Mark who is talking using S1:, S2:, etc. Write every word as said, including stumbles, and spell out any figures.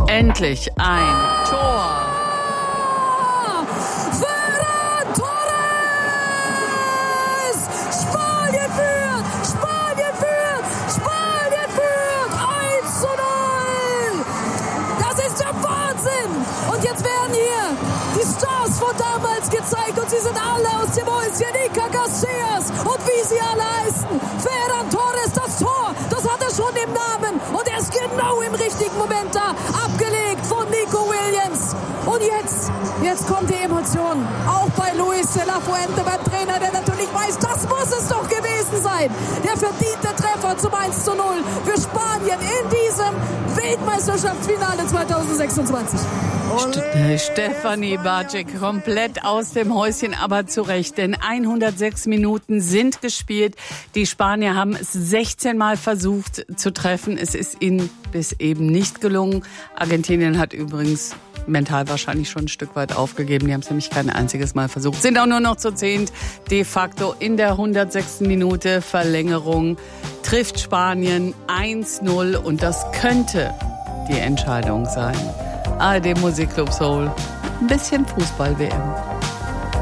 S1: Endlich ein Tor.
S2: Ferran Torres! Spanien führt! Spanien führt! Spanien führt! eins zu null! Das ist der Wahnsinn! Und jetzt werden hier die Stars von damals gezeigt und sie sind alle aus dem Häuschen. Iker Casillas und wie sie alle heißen. Ferran Torres, das Tor, das hat er schon im Namen. Und er ist genau im richtigen Moment da. Abgelegt von Nico Williams. Und jetzt, jetzt kommt die Emotion. Auch bei Luis de la Fuente, beim Trainer, der natürlich weiß, das muss es doch gewesen sein. Der verdiente Treffer zum eins zu null für Spanien in diesem Weltmeisterschaftsfinale zwanzig sechsundzwanzig.
S1: St- Stefanie Bartschek komplett aus dem Häuschen, aber zu Recht, denn hundertsechs Minuten sind gespielt. Die Spanier haben es sechzehn Mal versucht zu treffen. Es ist ihnen bis eben nicht gelungen. Argentinien hat übrigens mental wahrscheinlich schon ein Stück weit aufgegeben. Die haben es nämlich kein einziges Mal versucht. Sind auch nur noch zu zehnt. De facto in der hundertsechsten Minute Verlängerung trifft Spanien eins null und das könnte die Entscheidung sein. A R D Musikclub Soul. Ein bisschen Fußball-W M.